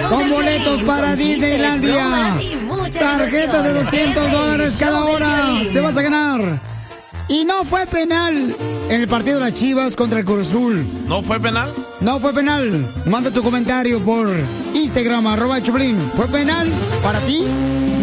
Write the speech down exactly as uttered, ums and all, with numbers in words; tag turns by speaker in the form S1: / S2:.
S1: con boletos para Disneylandia. Tarjeta de doscientos dólares cada hora. Te vas a ganar. Y no fue penal en el partido de las Chivas contra el Cruz Azul.
S2: ¿No fue penal?
S1: No fue penal. Manda tu comentario por Instagram, arroba Choplin. ¿Fue penal para ti?